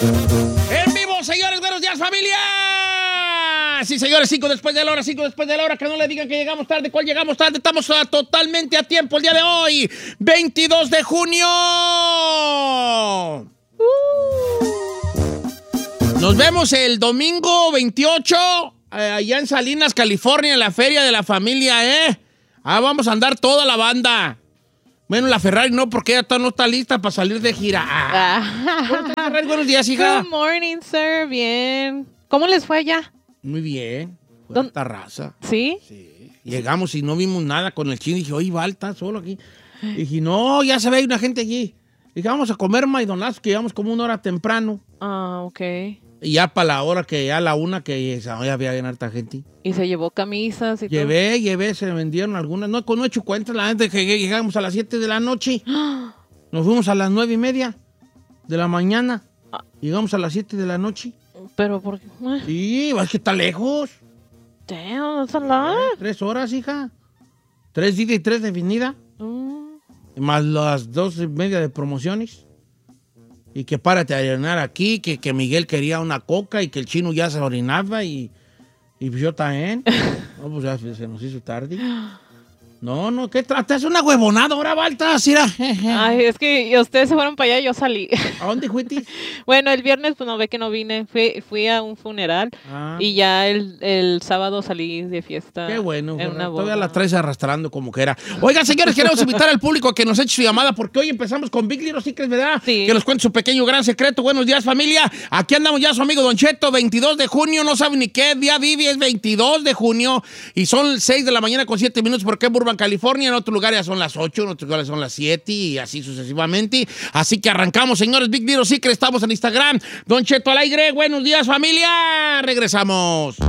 En vivo, señores, buenos días, familia. Sí, señores, 5 después de la hora, que no le digan que llegamos tarde. ¿Cuál llegamos tarde? Estamos totalmente a tiempo el día de hoy, 22 de junio. Nos vemos el domingo 28, allá en Salinas, California, en la feria de la familia, ¿eh? Vamos a andar toda la banda. Bueno, la Ferrari no, porque ella no está lista para salir de gira. Buenos días, hija. Good morning, sir. Bien. ¿Cómo les fue allá? Muy bien. Fue esta raza. ¿Sí? Sí. Llegamos y no vimos nada con el chino. Dije, oye, Val, está solo aquí. Dije, no, ya se ve, hay una gente aquí. Dije, vamos a comer McDonald's, que llegamos como 1 hora temprano. Ok. Y ya para la hora que ya la 1, que ya había bien harta gente. ¿Y se llevó camisas y Llevé, se vendieron algunas. No he hecho cuenta, la gente que llegamos a las 7 de la noche. Nos fuimos a las 9:30 de la mañana. Llegamos a las 7 de la noche. ¿Pero por qué? Sí, es que está lejos. Damn, that's a lot. 3 horas, hija. 3 de ida y 3 de venida. Más las 2:30 de promociones. Y que párate a llenar aquí, que Miguel quería una coca y que el chino ya se orinaba y pues yo también. No, pues ya se nos hizo tarde. No, ¿qué tratas? Una huevonada ahora, Baltas, mira. Ay, es que ustedes se fueron para allá y yo salí. ¿A dónde fuiste? Bueno, el viernes, pues no ve que no vine. Fui a un funeral y ya el sábado salí de fiesta. Qué bueno. En una boda. Todavía la traes arrastrando como que era. Oigan, señores, queremos invitar al público a que nos eche su llamada porque hoy empezamos con Big Little Secrets, ¿verdad? Sí. Que nos cuente su pequeño gran secreto. Buenos días, familia. Aquí andamos ya su amigo Don Cheto, 22 de junio. No sabe ni qué día vive, es 22 de junio. Y son 6 de la mañana con 7 minutos porque en Burbank, California. En otros lugares ya son las 8, en otros lugares son las 7 y así sucesivamente. Así que arrancamos, señores. Big Little Secret, estamos en Instagram. Don Cheto al aire. Buenos días, familia. Regresamos.